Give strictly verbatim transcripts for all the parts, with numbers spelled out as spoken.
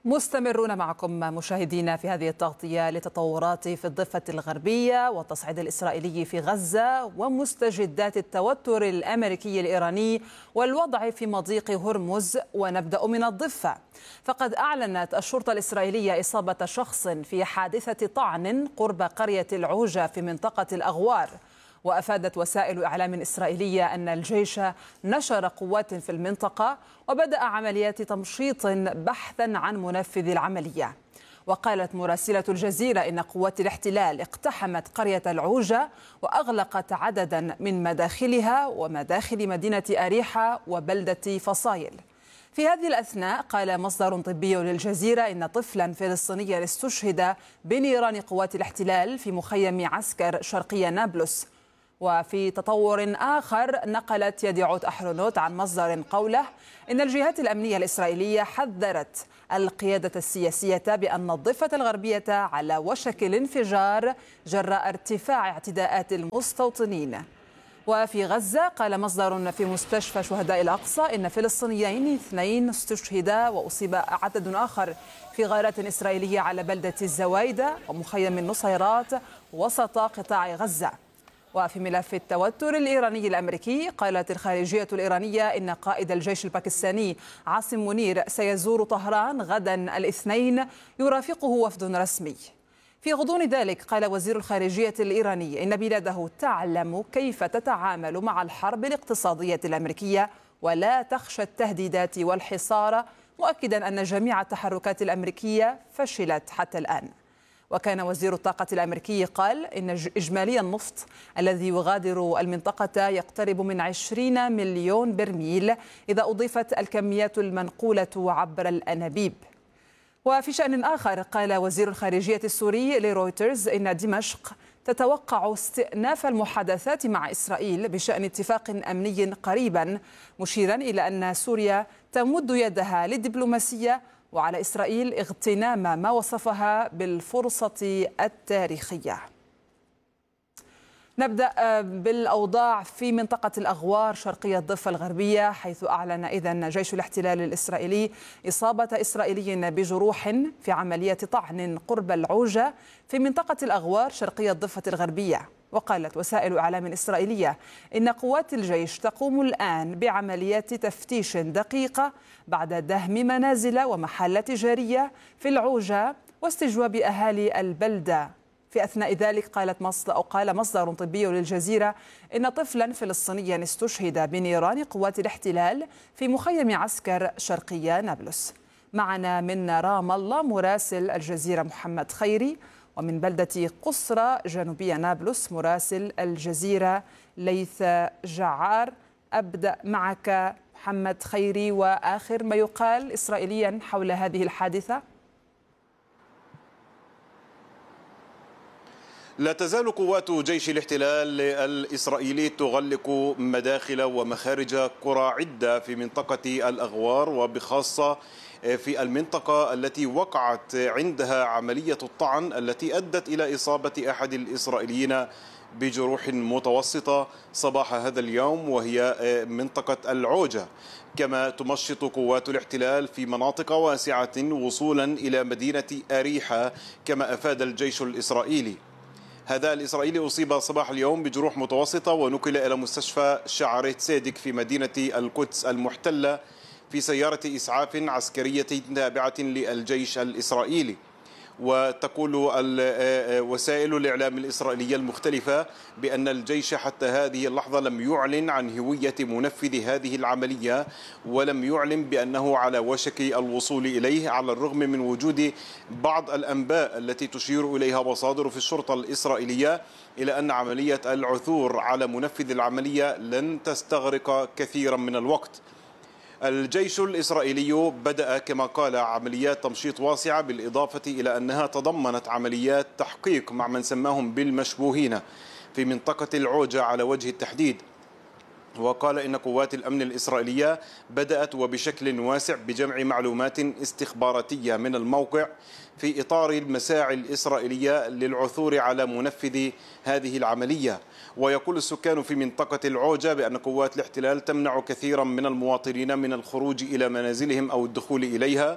مستمرون معكم مشاهدينا في هذه التغطية لتطورات في الضفة الغربية والتصعيد الإسرائيلي في غزة ومستجدات التوتر الأمريكي الإيراني والوضع في مضيق هرمز. ونبدأ من الضفة، فقد أعلنت الشرطة الإسرائيلية إصابة شخص في حادثة طعن قرب قرية العوجة في منطقة الأغوار. وأفادت وسائل إعلام إسرائيلية أن الجيش نشر قوات في المنطقة وبدأ عمليات تمشيط بحثا عن منفذ العملية. وقالت مراسلة الجزيرة إن قوات الاحتلال اقتحمت قرية العوجة وأغلقت عددا من مداخلها ومداخل مدينة أريحة وبلدة فصايل. في هذه الأثناء قال مصدر طبي للجزيرة إن طفلا فلسطينيا استشهد بنيران قوات الاحتلال في مخيم عسكر شرقي نابلس. وفي تطور آخر نقلت يديعوت أحرونوت عن مصدر قوله إن الجهات الأمنية الإسرائيلية حذرت القيادة السياسية بأن الضفة الغربية على وشك الانفجار جراء ارتفاع اعتداءات المستوطنين. وفي غزة قال مصدر في مستشفى شهداء الأقصى إن فلسطينيين اثنين استشهدا وأصيب عدد آخر في غارات إسرائيلية على بلدة الزوايدة ومخيم النصيرات وسط قطاع غزة. وفي ملف التوتر الإيراني الأمريكي قالت الخارجية الإيرانية إن قائد الجيش الباكستاني عاصم منير سيزور طهران غدا الاثنين يرافقه وفد رسمي. في غضون ذلك قال وزير الخارجية الإيراني إن بلاده تعلم كيف تتعامل مع الحرب الاقتصادية الأمريكية ولا تخشى التهديدات والحصار، مؤكدا أن جميع التحركات الأمريكية فشلت حتى الآن. وكان وزير الطاقة الأمريكي قال إن إجمالي النفط الذي يغادر المنطقة يقترب من عشرين مليون برميل إذا أضيفت الكميات المنقولة عبر الأنابيب. وفي شأن آخر قال وزير الخارجية السوري لرويترز إن دمشق تتوقع استئناف المحادثات مع إسرائيل بشأن اتفاق أمني قريبا، مشيرا إلى أن سوريا تمد يدها للدبلوماسية وعلى إسرائيل اغتنام ما وصفها بالفرصة التاريخية. نبدأ بالأوضاع في منطقة الأغوار شرقية الضفة الغربية، حيث أعلن إذن جيش الاحتلال الإسرائيلي إصابة إسرائيلي بجروح في عملية طعن قرب العوجة في منطقة الأغوار شرقية الضفة الغربية. وقالت وسائل إعلام إسرائيلية إن قوات الجيش تقوم الآن بعمليات تفتيش دقيقة بعد دهم منازل ومحلات تجارية في العوجة واستجواب أهالي البلدة. في أثناء ذلك قالت مصدر أو قال مصدر طبي للجزيرة إن طفلا فلسطينيا استشهد بنيران قوات الاحتلال في مخيم عسكر شرقي نابلس. معنا من رام الله مراسل الجزيرة محمد خيري، ومن بلدة قصرى جنوبية نابلس مراسل الجزيرة ليث جعار. أبدأ معك محمد خيري، وآخر ما يقال إسرائيليا حول هذه الحادثة. لا تزال قوات جيش الاحتلال الإسرائيلي تغلق مداخل ومخارج قرى عدة في منطقة الأغوار، وبخاصة في المنطقة التي وقعت عندها عملية الطعن التي أدت إلى إصابة أحد الإسرائيليين بجروح متوسطة صباح هذا اليوم، وهي منطقة العوجة. كما تمشط قوات الاحتلال في مناطق واسعة وصولا إلى مدينة أريحة كما أفاد الجيش الإسرائيلي. هذا الإسرائيلي أصيب صباح اليوم بجروح متوسطة ونقل إلى مستشفى شعريت سيدك في مدينة القدس المحتلة في سيارة إسعاف عسكرية تابعة للجيش الإسرائيلي. وتقول وسائل الإعلام الإسرائيلية المختلفة بأن الجيش حتى هذه اللحظة لم يعلن عن هوية منفذ هذه العملية، ولم يعلن بأنه على وشك الوصول إليه، على الرغم من وجود بعض الأنباء التي تشير إليها مصادر في الشرطة الإسرائيلية إلى أن عملية العثور على منفذ العملية لن تستغرق كثيرا من الوقت. الجيش الإسرائيلي بدأ كما قال عمليات تمشيط واسعة، بالإضافة إلى أنها تضمنت عمليات تحقيق مع من سماهم بالمشبوهين في منطقة العوجة على وجه التحديد. وقال إن قوات الأمن الإسرائيلية بدأت وبشكل واسع بجمع معلومات استخباراتية من الموقع في إطار المساعي الإسرائيلية للعثور على منفذ هذه العملية. ويقول السكان في منطقة العوجة بأن قوات الاحتلال تمنع كثيرا من المواطنين من الخروج إلى منازلهم أو الدخول إليها،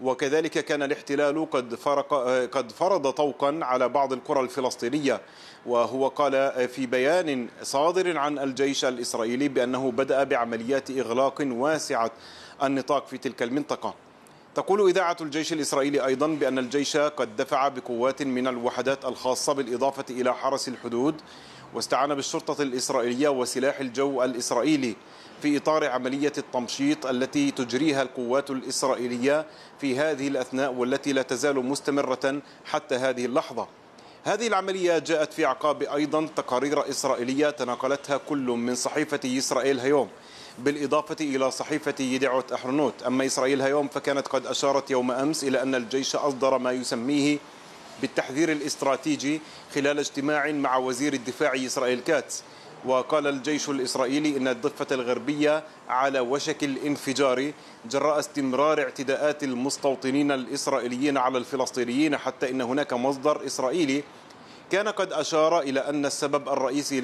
وكذلك كان الاحتلال قد فرق قد فرض طوقا على بعض القرى الفلسطينية. وهو قال في بيان صادر عن الجيش الإسرائيلي بأنه بدأ بعمليات إغلاق واسعة النطاق في تلك المنطقة. تقول إذاعة الجيش الإسرائيلي أيضا بأن الجيش قد دفع بقوات من الوحدات الخاصة بالإضافة إلى حرس الحدود، واستعان بالشرطة الإسرائيلية وسلاح الجو الإسرائيلي في إطار عملية التمشيط التي تجريها القوات الإسرائيلية في هذه الأثناء، والتي لا تزال مستمرة حتى هذه اللحظة. هذه العملية جاءت في أعقاب أيضا تقارير إسرائيلية تناقلتها كل من صحيفة إسرائيل هيوم بالإضافة إلى صحيفة يدعوت أحرنوت. أما إسرائيل هيوم فكانت قد أشارت يوم أمس إلى أن الجيش أصدر ما يسميه بالتحذير الاستراتيجي خلال اجتماع مع وزير الدفاع إسرائيل كاتس. وقال الجيش الإسرائيلي إن الضفة الغربية على وشك الانفجار جراء استمرار اعتداءات المستوطنين الإسرائيليين على الفلسطينيين، حتى إن هناك مصدر إسرائيلي كان قد أشار إلى أن السبب الرئيسي